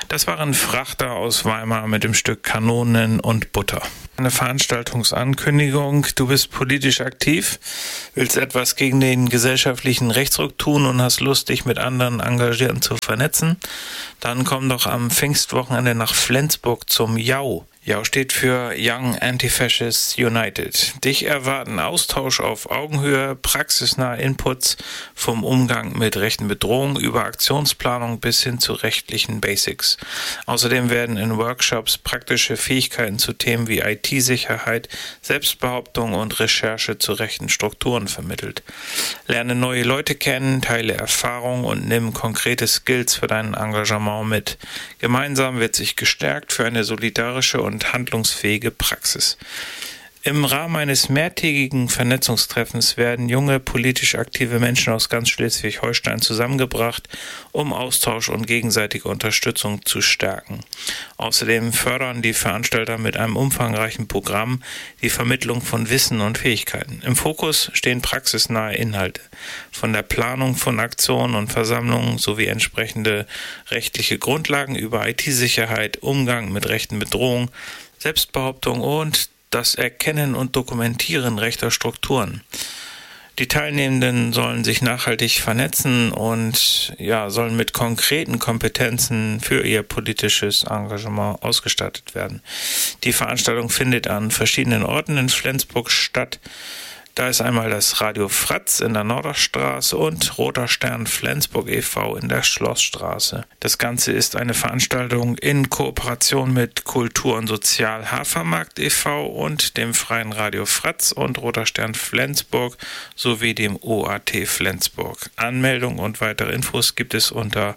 Das waren Frachter aus Weimar mit dem Stück Kanonen und Butter. Eine Veranstaltungsankündigung. Du bist politisch aktiv, willst etwas gegen den gesellschaftlichen Rechtsruck tun und hast Lust, dich mit anderen Engagierten zu vernetzen? Dann komm doch am Pfingstwochenende nach Flensburg zum JAU. JAU steht für Young Anti-Fascists United. Dich erwarten Austausch auf Augenhöhe, praxisnahe Inputs vom Umgang mit rechten Bedrohungen über Aktionsplanung bis hin zu rechtlichen Basics. Außerdem werden in Workshops praktische Fähigkeiten zu Themen wie IT-Sicherheit, Selbstbehauptung und Recherche zu rechten Strukturen vermittelt. Lerne neue Leute kennen, teile Erfahrungen und nimm konkrete Skills für dein Engagement mit. Gemeinsam wird sich gestärkt für eine solidarische und handlungsfähige Praxis. Im Rahmen eines mehrtägigen Vernetzungstreffens werden junge, politisch aktive Menschen aus ganz Schleswig-Holstein zusammengebracht, um Austausch und gegenseitige Unterstützung zu stärken. Außerdem fördern die Veranstalter mit einem umfangreichen Programm die Vermittlung von Wissen und Fähigkeiten. Im Fokus stehen praxisnahe Inhalte, von der Planung von Aktionen und Versammlungen sowie entsprechende rechtliche Grundlagen über IT-Sicherheit, Umgang mit rechten Bedrohungen, Selbstbehauptung und das Erkennen und Dokumentieren rechter Strukturen. Die Teilnehmenden sollen sich nachhaltig vernetzen und sollen mit konkreten Kompetenzen für ihr politisches Engagement ausgestattet werden. Die Veranstaltung findet an verschiedenen Orten in Flensburg statt. Da ist einmal das Radio Fratz in der Norderstraße und Roter Stern Flensburg e.V. in der Schlossstraße. Das Ganze ist eine Veranstaltung in Kooperation mit Kultur und Sozial Hafermarkt e.V. und dem Freien Radio Fratz und Roter Stern Flensburg sowie dem OAT Flensburg. Anmeldung und weitere Infos gibt es unter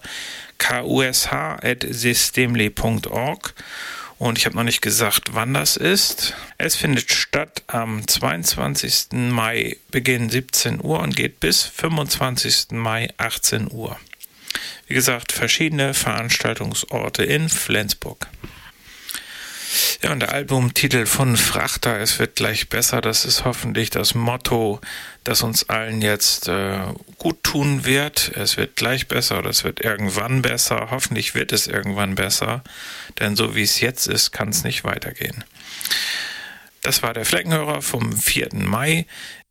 kush@systemli.org. Und ich habe noch nicht gesagt, wann das ist. Es findet statt am 22. Mai, Beginn 17 Uhr und geht bis 25. Mai 18 Uhr. Wie gesagt, verschiedene Veranstaltungsorte in Flensburg. Ja, und der Albumtitel von Frachter, es wird gleich besser, das ist hoffentlich das Motto, das uns allen jetzt gut tun wird. Es wird gleich besser oder es wird irgendwann besser. Hoffentlich wird es irgendwann besser, denn so wie es jetzt ist, kann es nicht weitergehen. Das war der Fleckenhörer vom 4. Mai.